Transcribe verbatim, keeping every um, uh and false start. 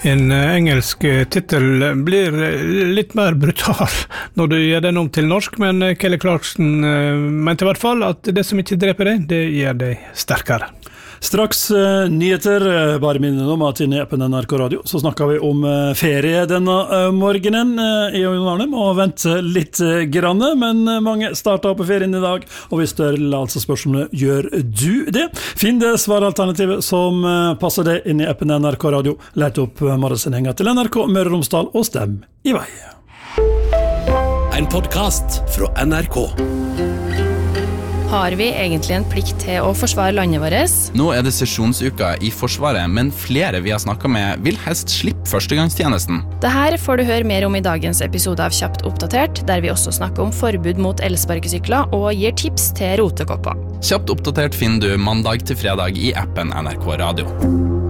En engelsk titel blir litt mer brutal når du gjør den om til norsk, men Kelly Clarkson mente I hvert fall at det som ikke dreper deg, det gjør deg sterkere. Straks uh, nyheter, uh, bare minne om at inne I appen N R K Radio så snakker vi om uh, ferie denne uh, morgenen uh, I Jon Arnem og vente litt uh, grann, men uh, mange starter opp I ferien I dag, og vi stiller altså spørsmålet, gjør du det? Finn det svaralternativet som uh, passer det inne I appen N R K Radio, lett opp uh, morgensendinga til N R K Møre og Romsdal og stem I vei. En podcast fra N R K. Har vi egentlig en plikt til å forsvare landet vårt? Nå er det sesjonsuka I Forsvaret, men flere vi har snakket med vil helst slippe førstegangstjenesten. Dette får du høre mer om I dagens episode av Kjapt oppdatert, der vi også snakker om forbud mot elsparkesykler og gir tips til rotekopper. Kjapt oppdatert finner du mandag til fredag I appen N R K Radio.